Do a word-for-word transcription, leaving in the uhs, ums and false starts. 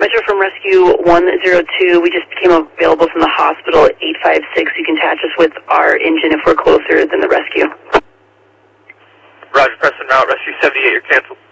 Metro from Rescue one zero two. We just became available from the hospital at eight five six. You can attach us with our engine if we're closer than the rescue. Roger, Preston route, Rescue seventy-eight, you're canceled.